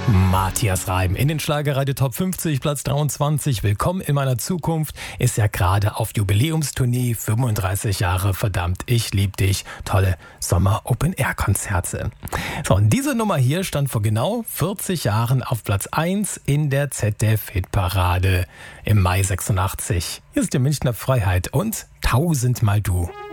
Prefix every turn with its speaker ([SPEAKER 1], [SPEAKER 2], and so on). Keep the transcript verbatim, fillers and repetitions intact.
[SPEAKER 1] Matthias Reim in den Schlagerradio Top fünfzig, Platz dreiundzwanzig. Willkommen in meiner Zukunft. Ist ja gerade auf Jubiläumstournee, fünfunddreißig Jahre, verdammt, ich lieb dich. Tolle Sommer-Open-Air-Konzerte. So, und diese Nummer hier stand vor genau vierzig Jahren auf Platz eins in der Z D F-Hitparade im Mai sechsundachtzig. Hier ist die Münchner Freiheit und Tausendmal du.